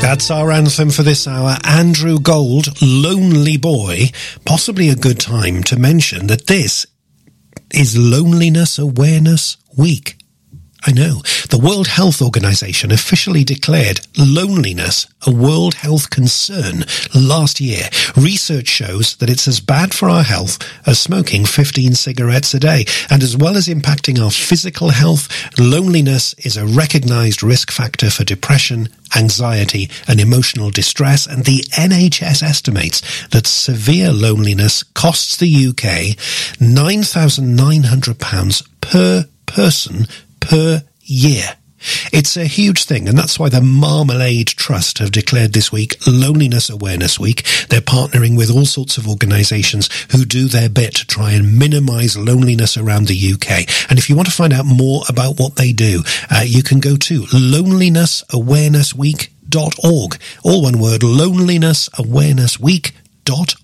That's our anthem for this hour. Andrew Gold, Lonely Boy. Possibly a good time to mention that this is Loneliness Awareness Week. I know. The World Health Organization officially declared loneliness a World Health concern last year. Research shows that it's as bad for our health as smoking 15 cigarettes a day. And as well as impacting our physical health, loneliness is a recognized risk factor for depression, anxiety, and emotional distress. And the NHS estimates that severe loneliness costs the UK £9,900 per person per year. It's a huge thing, and that's why the Marmalade Trust have declared this week Loneliness Awareness Week. They're partnering with all sorts of organisations who do their bit to try and minimise loneliness around the UK. And if you want to find out more about what they do, you can go to lonelinessawarenessweek.org. All one word, lonelinessawarenessweek.org.